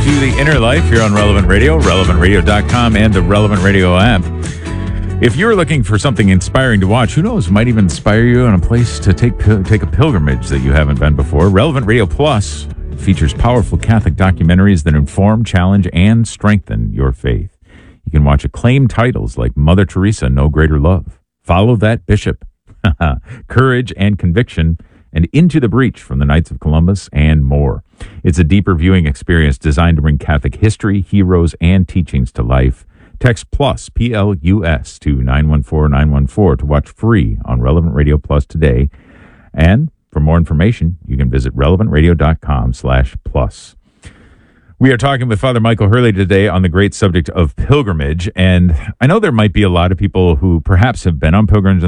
to The Inner Life here on Relevant Radio, relevantradio.com, and the Relevant Radio app. If you're looking for something inspiring to watch, who knows, might even inspire you on a place to take a pilgrimage that you haven't been before. Relevant Radio Plus features powerful Catholic documentaries that inform, challenge, and strengthen your faith. You can watch acclaimed titles like Mother Teresa, No Greater Love, Follow That Bishop, Courage and Conviction, and Into the Breach from the Knights of Columbus, and more. It's a deeper viewing experience designed to bring Catholic history, heroes, and teachings to life. Text PLUS, P-L-U-S, to 914914 to watch free on Relevant Radio Plus today. And for more information, you can visit relevantradio.com/plus. We are talking with Father Michael Hurley today on the great subject of pilgrimage. And I know there might be a lot of people who perhaps have been on pilgrimage